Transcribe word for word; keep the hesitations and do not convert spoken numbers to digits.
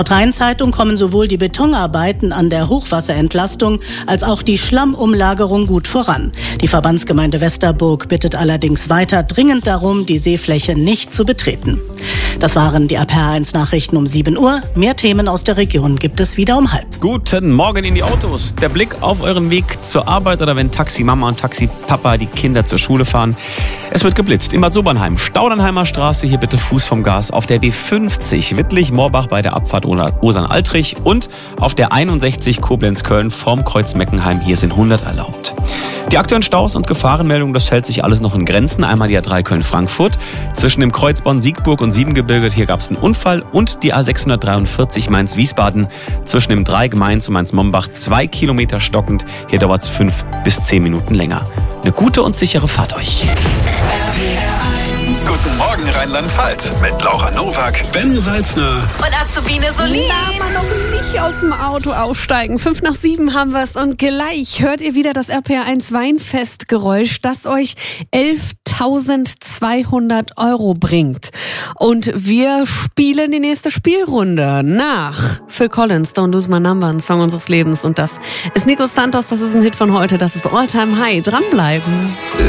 Laut Rhein-Zeitung kommen sowohl die Betonarbeiten an der Hochwasserentlastung als auch die Schlammumlagerung gut voran. Die Verbandsgemeinde Westerburg bittet allerdings weiter dringend darum, die Seefläche nicht zu betreten. Das waren die R P R eins Nachrichten um sieben Uhr. Mehr Themen aus der Region gibt es wieder um halb. Guten Morgen in die Autos. Der Blick auf euren Weg zur Arbeit oder wenn Taximama und Taxipapa die Kinder zur Schule fahren. Es wird geblitzt. In Bad Sobernheim, Staudernheimer Straße, hier bitte Fuß vom Gas. Auf der B fünfzig Wittlich-Morbach bei der Abfahrt Osern-Altrich und auf der einundsechzig Koblenz-Köln vorm Kreuz Meckenheim. Hier sind hundert erlaubt. Die aktuellen Staus und Gefahrenmeldungen, das hält sich alles noch in Grenzen. Einmal die A drei Köln-Frankfurt. Zwischen dem Kreuz Bonn-Siegburg und Siebengebirge, hier gab es einen Unfall. Und die A sechshundertdreiundvierzig Mainz-Wiesbaden. Zwischen dem Dreieck Mainz und Mainz-Mombach zwei Kilometer stockend. Hier dauert es fünf bis zehn Minuten länger. Eine gute und sichere Fahrt euch. Guten Morgen Rheinland-Pfalz mit Laura Nowak, Ben Salzner und Azubine Solin. Na, man noch nicht aus dem Auto aussteigen. Fünf nach sieben haben wir es und gleich hört ihr wieder das R P R eins Weinfestgeräusch, das euch elftausendzweihundert Euro bringt. Und wir spielen die nächste Spielrunde nach Phil Collins, Don't Lose My Number, ein Song unseres Lebens. Und das ist Nico Santos, das ist ein Hit von heute, das ist All Time High. Dranbleiben.